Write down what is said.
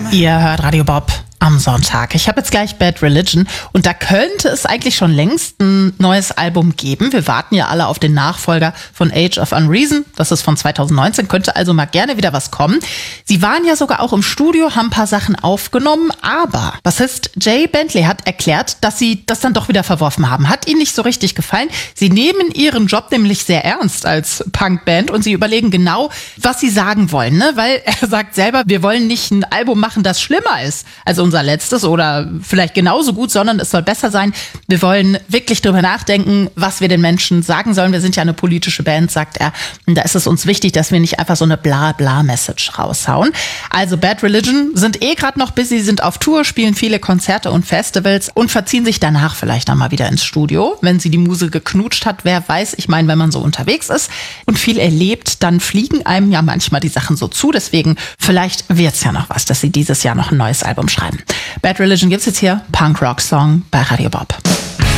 Ihr hört Radio Bob am Sonntag. Ich habe jetzt gleich Bad Religion und da könnte es eigentlich schon längst ein neues Album geben. Wir warten ja alle auf den Nachfolger von Age of Unreason. Das ist von 2019, könnte also mal gerne wieder was kommen. Sie waren ja sogar auch im Studio, haben ein paar Sachen aufgenommen, aber Bassist Jay Bentley hat erklärt, dass sie das dann doch wieder verworfen haben. Hat ihnen nicht so richtig gefallen. Sie nehmen ihren Job nämlich sehr ernst als Punkband und sie überlegen genau, was sie sagen wollen, ne? Weil er sagt selber, wir wollen nicht ein Album machen, das schlimmer ist als unser letztes oder vielleicht genauso gut, sondern es soll besser sein. Wir wollen wirklich drüber nachdenken, was wir den Menschen sagen sollen. Wir sind ja eine politische Band, sagt er. Und da ist es uns wichtig, dass wir nicht einfach so eine Bla-Bla-Message raushauen. Also Bad Religion sind gerade noch busy, sind auf Tour, spielen viele Konzerte und Festivals und verziehen sich danach vielleicht dann mal wieder ins Studio, wenn sie die Muse geknutscht hat. Wer weiß, ich meine, wenn man so unterwegs ist und viel erlebt, dann fliegen einem ja manchmal die Sachen so zu. Deswegen vielleicht wird's ja noch was, dass sie dieses Jahr noch ein neues Album schreiben. Bad Religion gibt's jetzt hier, Punk-Rock-Song bei Radio Bob.